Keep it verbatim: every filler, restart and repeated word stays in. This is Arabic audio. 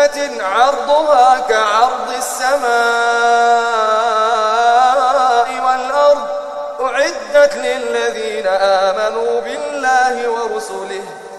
جنة عرضها كعرض السماء والأرض أعدت للذين آمنوا بالله ورسله